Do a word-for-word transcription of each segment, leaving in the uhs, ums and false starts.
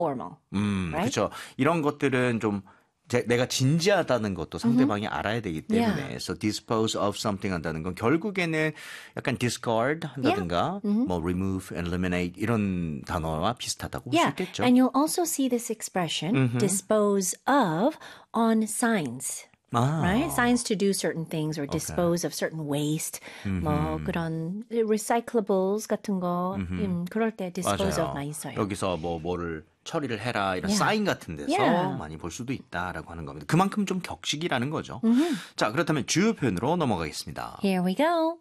formal. 음, right? 그렇죠. 이런 것들은 좀 제, 내가 진지하다는 것도 상대방이 mm-hmm. 알아야 되기 때문에 Yeah. so dispose of something 한다는 건 결국에는 약간 discard 한다든가 Yeah. Mm-hmm. 뭐 remove and eliminate 이런 단어와 비슷하다고 볼 Yeah. 수 있겠죠. And you'll also see this expression mm-hmm. dispose of on signs. 아. Right? Signs to do certain things or dispose okay. of certain waste. mm-hmm. 뭐 그런 recyclables 같은 거 mm-hmm. 음, 그럴 때 dispose 맞아요. of 많이 써요. 여기서 뭐 뭐를 처리를 해라 이런 Yeah. 사인 같은 데서 Yeah. 많이 볼 수도 있다라고 하는 겁니다. 그만큼 좀 격식이라는 거죠. Mm-hmm. 자, 그렇다면 주요 표현으로 넘어가겠습니다. Here we go.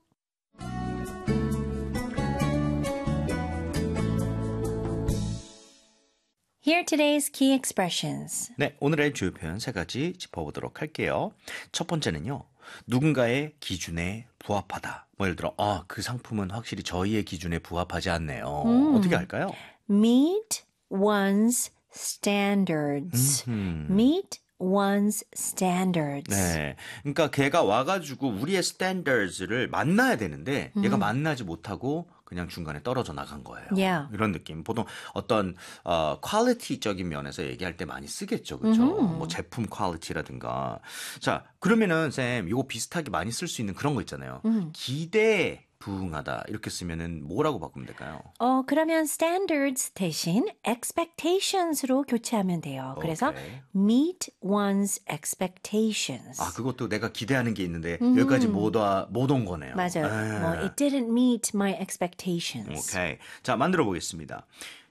Here are today's key expressions. 네, 오늘의 주요 표현 세 가지 짚어보도록 할게요. 첫 번째는요. 누군가의 기준에 부합하다. 뭐 예를 들어 아, 그 상품은 확실히 저희의 기준에 부합하지 않네요. 음. 어떻게 할까요? Meet one's standards. 음흠. Meet one's standards. 네, 그러니까 걔가 와가지고 우리의 standards를 만나야 되는데 음. 얘가 만나지 못하고 그냥 중간에 떨어져 나간 거예요. Yeah. 이런 느낌. 보통 어떤 어, 퀄리티적인 면에서 얘기할 때 많이 쓰겠죠, 그렇죠? 음. 뭐 제품 퀄리티라든가. 자, 그러면은 쌤, 이거 비슷하게 많이 쓸 수 있는 그런 거 있잖아요. 음. 기대에 부응하다 이렇게 쓰면은 뭐라고 바꾸면 될까요? 어, 그러면 standards 대신 expectations로 교체하면 돼요. 그래서 오케이. meet one's expectations. 아, 그것도 내가 기대하는 게 있는데 음. 여기까지 못 와, 못 온 거네요. 맞아요. 에. 뭐, it didn't meet my expectations. 오케이. 자, 만들어 보겠습니다.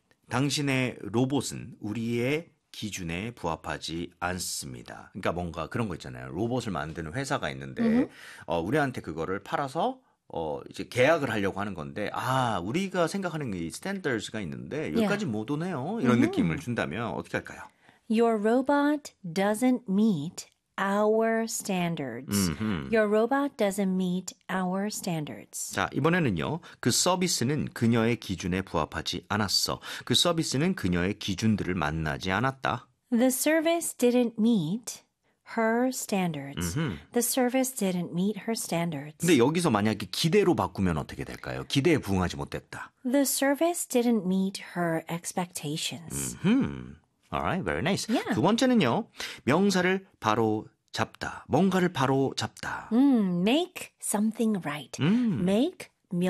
당신의 로봇은 우리의 기준에 부합하지 않습니다. 그러니까 뭔가 그런 거 있잖아요. 로봇을 만드는 회사가 있는데 음흠. 어, 우리한테 그거를 팔아서 어, 이제 계약을 하려고 하는 건데 아, 우리가 생각하는 이 스탠더드가 있는데 여기까지 Yeah. 못 오네요. 이런 음흠. 느낌을 준다면 어떻게 할까요? Your robot doesn't meet our standards. 음흠. Your robot doesn't meet our standards. 자, 이번에는요. 그 서비스는 그녀의 기준에 부합하지 않았어. 그 서비스는 그녀의 기준들을 만나지 않았다. The service didn't meet her standards. 음흠. The service didn't meet her standards. 근데 여기서 만약에 기대로 바꾸면 어떻게 될까요? 기대에 부응하지 못했다. The service didn't meet her expectations. 음, alright, very nice. Yeah. 두 번째는요, 명사를 바로 잡다, 뭔가를 바로 잡다. 음, make something right. 음. Make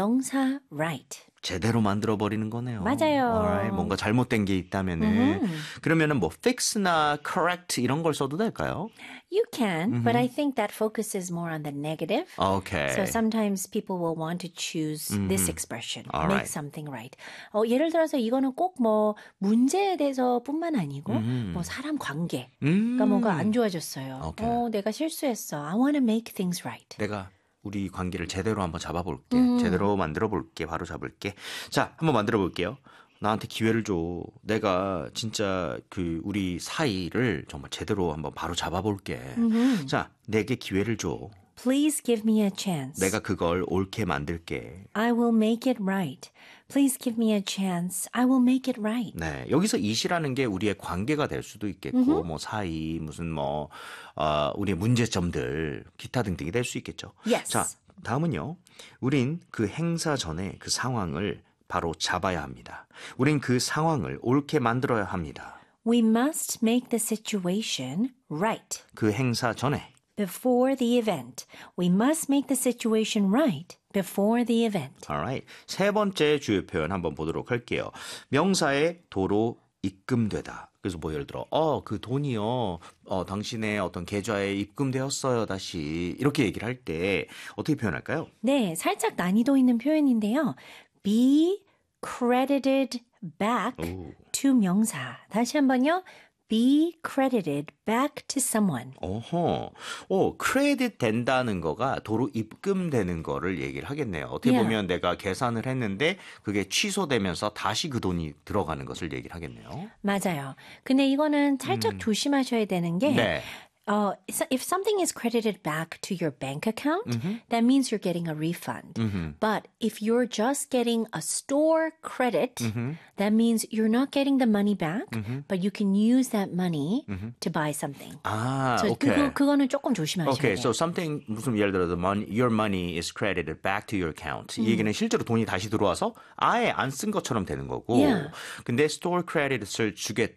명사 right. 제대로 만들어 버리는 거네요. 맞아요. alright, 뭔가 잘못된 게 있다면은 음흠. 그러면은 뭐 fix나 correct 이런 걸 써도 될까요? You can, but I think that focuses more on the negative. Okay. So sometimes people will want to choose this 음흠. expression, All make right. something right. 어, 예를 들어서 이거는 꼭 뭐 문제에 대해서뿐만 아니고 음흠. 뭐 사람 관계가 음. 뭔가 안 좋아졌어요. 오케이. 어, 내가 실수했어. I want to make things right. 내가 우리 관계를 제대로 한번 잡아볼게. 음. 제대로 만들어볼게. 바로 잡을게. 자, 한번 만들어볼게요. 나한테 기회를 줘. 내가 진짜 그 우리 사이를 정말 제대로 한번 바로 잡아볼게. 음흠. 자, 내게 기회를 줘. Please give me a chance. 내가 그걸 옳게 만들게. I will make it right. Please give me a chance. I will make it right. 네, 여기서 it이라는 게 우리의 관계가 될 수도 있겠고, 뭐 사이, 무슨 뭐 어, 우리의 문제점들, 기타 등등이 될 수 있겠죠. Yes. 자, 다음은요. 우린 그 행사 전에 그 상황을 바로 잡아야 합니다. 우린 그 상황을 옳게 만들어야 합니다. We must make the situation right. 그 행사 전에. Before the event. We must make the situation right before the event. Alright. 세 번째 주요 표현 한번 보도록 할게요. 명사에 도로 입금되다. 그래서 뭐 예를 들어, 어, 그 돈이요, 어, 당신의 어떤 계좌에 입금되었어요, 다시. 이렇게 얘기를 할 때 어떻게 표현할까요? 네, 살짝 난이도 있는 표현인데요. Be credited back 오. to 명사. 다시 한번요. Be credited back to someone. 어허, 오, 크레딧 된다는 거가 도로 입금되는 거를 얘기를 하겠네요. 어떻게 Yeah. 보면 내가 계산을 했는데 그게 취소되면서 다시 그 돈이 들어가는 것을 얘기를 하겠네요. 맞아요. 근데 이거는 살짝 조심하셔야 되는 게 네. uh, so if something is credited back to your bank account, that means you're getting a refund. But if you're just getting a store credit, that means you're not getting the money back, but you can use that money to buy something. 아, So 오케이. 그거, 그거는 조금 조심하셔야 Okay, 돼요. so something 무슨 예를 들어서 money, your money is credited back to your account. 이 얘기는 실제로 돈이 다시 들어와서 아예 안 쓴 것처럼 되는 거고. Yeah. 근데 store credit을 주겠다.